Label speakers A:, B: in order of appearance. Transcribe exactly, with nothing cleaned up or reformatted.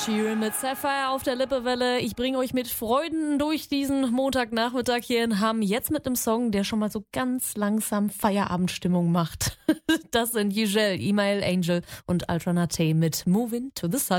A: Sheeran mit Sapphire auf der Lippewelle. Ich bringe euch mit Freuden durch diesen Montagnachmittag hier in Hamm. Jetzt mit einem Song, der schon mal so ganz langsam Feierabendstimmung macht. Das sind Giselle, Email Angel und Ultra Nate mit Moving to the Sun.